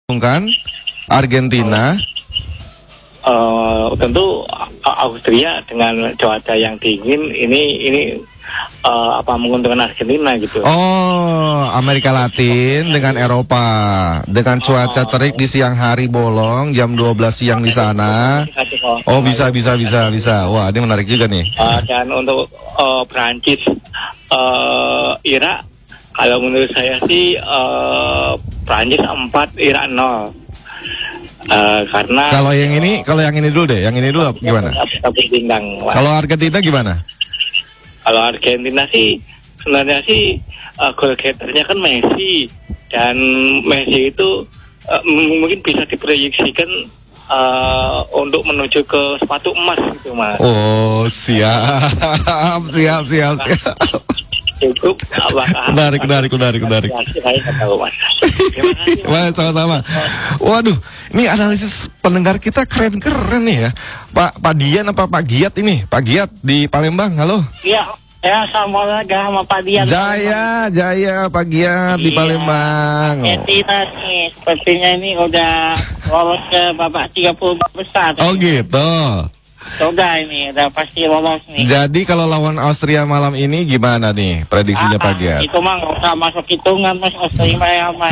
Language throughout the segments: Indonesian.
kan Argentina. Tentu Austria dengan cuaca yang dingin ini menguntungkan Argentina gitu. Oh, Amerika Latin dengan Eropa dengan cuaca terik di siang hari bolong jam 12 siang di sana. Oh, bisa. Wah, ini menarik juga nih. Dan untuk Prancis Irak, kalau menurut saya sih Prancis 4, Irak 0. Karena kalau yang ini dulu deh, yang ini dulu gimana? Kalau Argentina gimana? Kalau Argentina sih sebenarnya sih goal getternya kan Messi, dan Messi itu mungkin bisa diproyeksikan untuk menuju ke sepatu emas gitu, Mas. Oh, siap. Cukup menarik. Mas, sama-sama. Waduh, ini analisis pendengar kita keren nih ya. Pak Dian apa Pak Giat ini? Pak Giat di Palembang, halo. Iya, sama Pak Dian. Jaya Pak Giat di Palembang. Argentina nih, sepertinya ini udah lolos ke babak 30 besar. Oh gitu. Sudah ini, udah pasti lolos nih. Jadi kalau lawan Austria malam ini gimana nih prediksinya Pak Giat? Itu mah nggak usah masuk hitungan, Mas. Austria mah.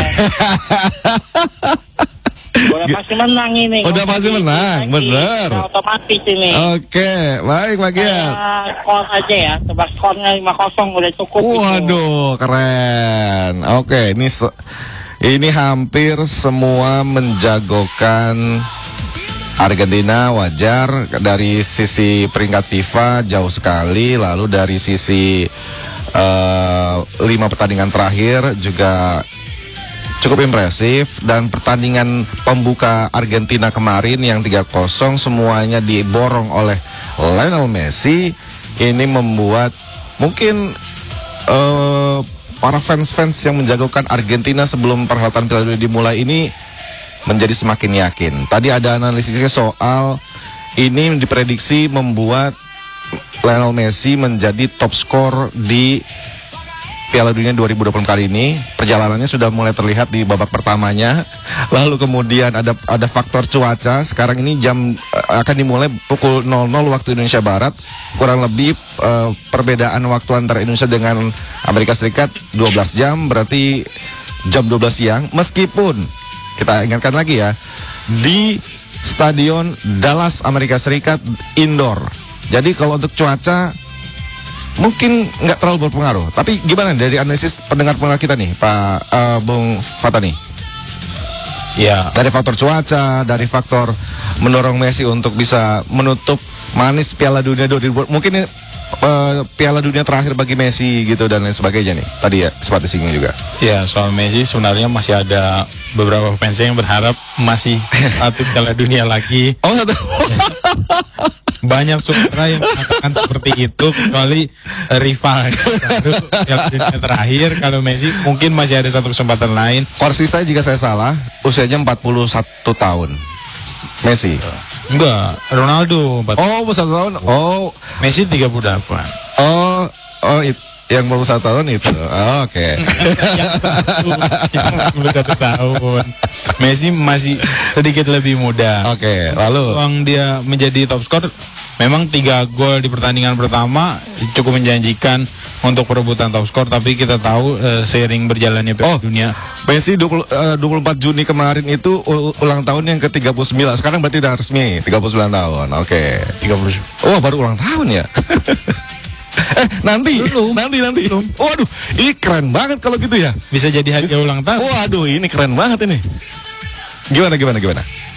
Udah pasti menang ini. Udah pasti menang, bener. Otomatis ini. Oke, baik Pak Giat. Skor aja ya, tebak skornya 5-0 udah cukup. Waduh, keren. Oke, ini hampir semua menjagokan Argentina, wajar. Dari sisi peringkat FIFA jauh sekali. Lalu dari sisi 5 pertandingan terakhir juga cukup impresif. Dan pertandingan pembuka Argentina kemarin yang 3-0 semuanya diborong oleh Lionel Messi. Ini membuat mungkin para fans-fans yang menjagokan Argentina sebelum perhelatan Piala Dunia dimulai ini menjadi semakin yakin. Tadi ada analisisnya soal ini diprediksi membuat Lionel Messi menjadi top skor di Piala Dunia 2020 kali ini. Perjalanannya sudah mulai terlihat di babak pertamanya. Lalu kemudian ada faktor cuaca. Sekarang ini jam akan dimulai pukul 00 waktu Indonesia Barat. Kurang lebih perbedaan waktu antara Indonesia dengan Amerika Serikat 12 jam, berarti jam 12 siang. Meskipun kita ingatkan lagi ya, di Stadion Dallas Amerika Serikat indoor. Jadi kalau untuk cuaca mungkin nggak terlalu berpengaruh. Tapi gimana dari analisis pendengar kita nih, Pak Bung Fatani? Ya. Dari faktor cuaca, dari faktor mendorong Messi untuk bisa menutup manis Piala Dunia 2020. Mungkin ini Piala Dunia terakhir bagi Messi gitu dan lain sebagainya nih. Tadi ya sempat disinggung juga. Ya, soal Messi sebenarnya masih ada beberapa fans yang berharap masih satu Piala Dunia lagi. Oh, satu. Banyak suara yang mengatakan seperti itu, kecuali rival Piala Dunia terakhir. Kalau Messi mungkin masih ada satu kesempatan lain. Koreksi saya jika saya salah, usianya 41 tahun. Messi. Enggak, Ronaldo 41. Oh, 41 tahun. Oh, Messi 38. Yang 41 tahun itu. Oh, oke. Yang 41 tahun. Messi masih sedikit lebih muda. Oke, lalu Uang dia menjadi top skor. Memang 3 gol di pertandingan pertama cukup menjanjikan untuk perebutan top skor, tapi kita tahu seiring berjalannya Piala Dunia. Messi 24 Juni kemarin itu ulang tahun yang ke-39. Sekarang berarti udah resmi 39 tahun. Oke. 30. Oh, baru ulang tahun ya. Nanti. Waduh, ini keren banget kalau gitu ya. Bisa jadi hadiah ulang tahun. Waduh, ini keren banget ini. Gimana?